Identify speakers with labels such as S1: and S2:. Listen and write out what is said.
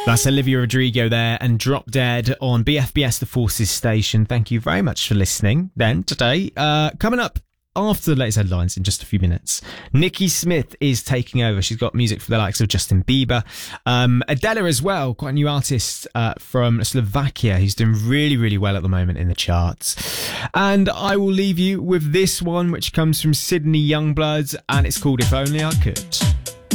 S1: That's Olivia Rodrigo there and Drop Dead on BFBS The Forces station. Thank you very much for listening. Then today, coming up after the latest headlines in just a few minutes, Nikki Smith is taking over. She's got music for the likes of Justin Bieber, Adela as well, quite a new artist from Slovakia who's doing really, really well at the moment in the charts. And I will leave you with this one, which comes from Sydney Youngblood, and it's called If Only I Could.